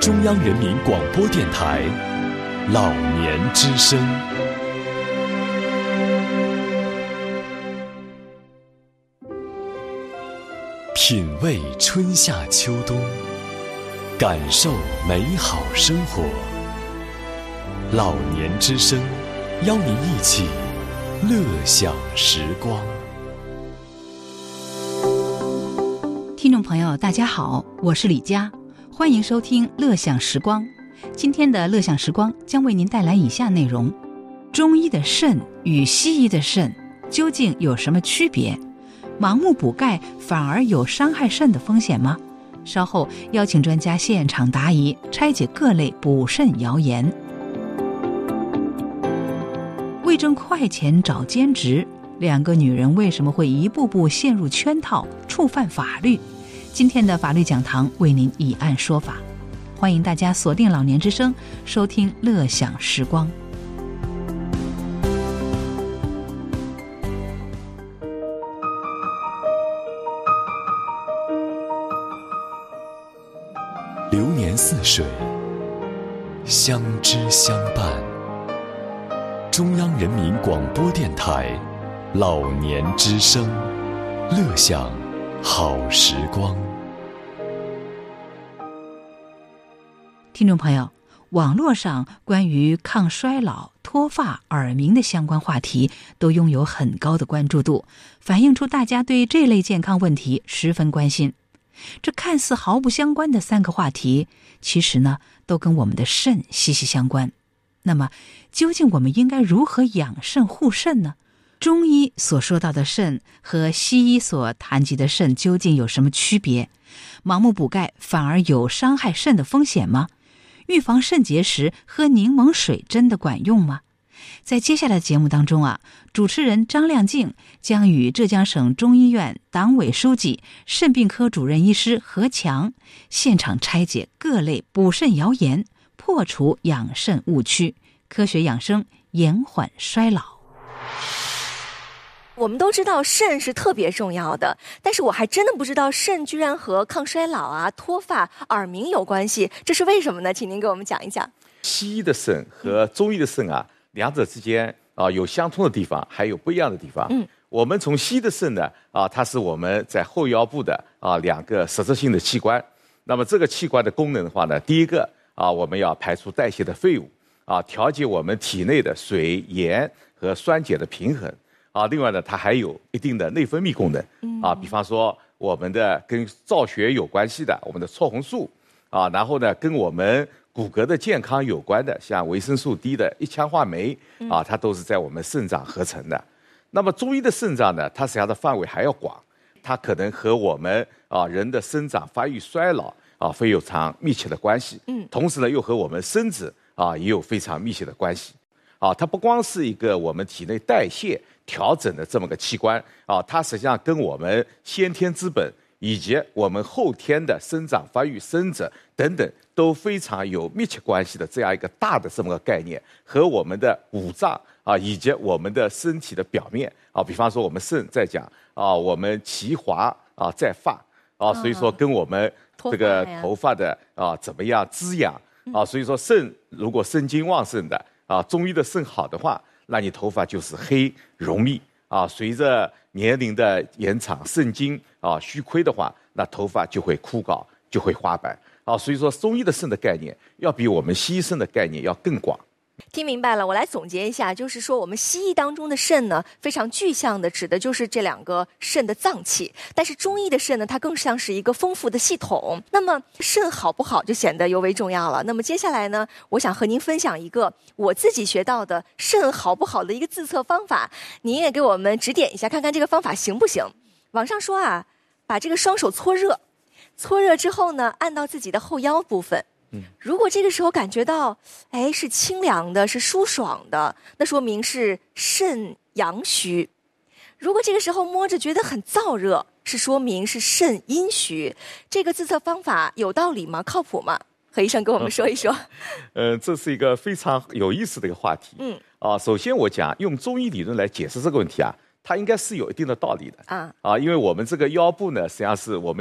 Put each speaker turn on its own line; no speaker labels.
中央人民广播电台老年之声。品味春夏秋冬，感受美好生活。老年之声，邀您一起乐享时光。
听众朋友大家好，我是李佳，欢迎收听乐享时光。今天的乐享时光将为您带来以下内容：中医的肾与西医的肾究竟有什么区别？盲目补钙反而有伤害肾的风险吗？稍后邀请专家现场答疑，拆解各类补肾谣言。为挣快钱找兼职，两个女人为什么会一步步陷入圈套，触犯法律？今天的法律讲堂为您以案说法，欢迎大家锁定老年之声，收听乐享时光。
流年似水，相知相伴。中央人民广播电台老年之声，乐享好时光。
听众朋友，网络上关于抗衰老、脱发、耳鸣的相关话题都拥有很高的关注度，反映出大家对这类健康问题十分关心。这看似毫不相关的三个话题，其实呢，都跟我们的肾息息相关。那么，究竟我们应该如何养肾护肾呢？中医所说到的肾和西医所谈及的肾究竟有什么区别？盲目补钙反而有伤害肾的风险吗？预防肾结石喝柠檬水真的管用吗？在接下来的节目当中主持人张亮静将与浙江省中医院党委书记、肾病科主任医师何强现场拆解各类补肾谣言，破除养肾误区，科学养生，延缓衰老。
我们都知道肾是特别重要的，但是我还真的不知道肾居然和抗衰老脱发、耳鸣有关系，这是为什么呢？请您给我们讲一讲。
西医的肾和中医的肾两者之间有相通的地方，还有不一样的地方。我们从西医的肾呢它是我们在后腰部的两个实质性的器官。那么这个器官的功能的话呢，第一个我们要排出代谢的废物调节我们体内的水、盐和酸碱的平衡另外呢，它还有一定的内分泌功能比方说我们的跟造血有关系的我们的促红素然后呢跟我们骨骼的健康有关的，像维生素 D 的一羟化酶它都是在我们肾脏合成的。那么中医的肾脏呢，它实际上的范围还要广，它可能和我们人的生长发育衰老会有常密切的关系。同时呢，又和我们身子也有非常密切的关系。它不光是一个我们体内代谢调整的这么个器官它实际上跟我们先天之本以及我们后天的生长发育、生长等等都非常有密切关系的这样一个大的这么个概念，和我们的五脏以及我们的身体的表面比方说我们肾在讲我们其华在发所以说跟我们这个头发的怎么样滋养所以说肾如果肾精旺盛的中医的肾好的话，那你头发就是黑浓密随着年龄的延长，肾精虚亏的话，那头发就会枯槁，就会花白所以说中医的肾的概念要比我们西医肾的概念要更广。
听明白了，我来总结一下，就是说我们西医当中的肾呢，非常具象的指的就是这两个肾的脏器，但是中医的肾呢，它更像是一个丰富的系统。那么肾好不好就显得尤为重要了。那么接下来呢，我想和您分享一个我自己学到的肾好不好的一个自测方法，您也给我们指点一下，看看这个方法行不行。网上说把这个双手搓热，搓热之后呢，按到自己的后腰部分。如果这个时候感觉到是清凉的，是舒爽的，那说明是肾阳虚。如果这个时候摸着觉得很燥热，是说明是肾阴虚。这个自测方法有道理吗？靠谱吗？何医生跟我们说一说。
这是一个非常有意思的一个话题。首先我讲用中医理论来解释这个问题它应该是有一定的道理的因为我们这个腰部呢，实际上是我们